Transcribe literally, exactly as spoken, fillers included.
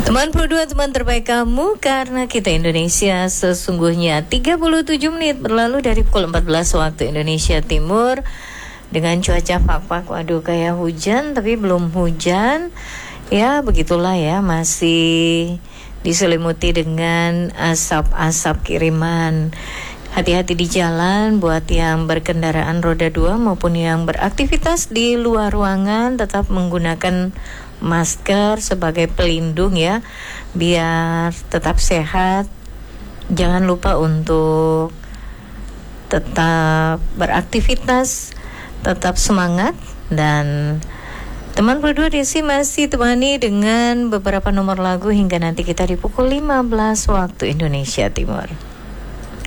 Teman Pro dua, teman terbaik kamu, karena kita Indonesia sesungguhnya tiga puluh tujuh menit berlalu dari pukul empat belas waktu Indonesia Timur. Dengan cuaca fak-fak, waduh kayak hujan tapi belum hujan. Ya begitulah ya, masih diselimuti dengan asap-asap kiriman. Hati-hati di jalan buat yang berkendaraan roda dua maupun yang beraktivitas di luar ruangan, tetap menggunakan masker sebagai pelindung ya, biar tetap sehat. Jangan lupa untuk tetap beraktivitas, tetap semangat. Dan teman berdua Desi masih temani dengan beberapa nomor lagu hingga nanti kita di pukul lima belas waktu Indonesia Timur.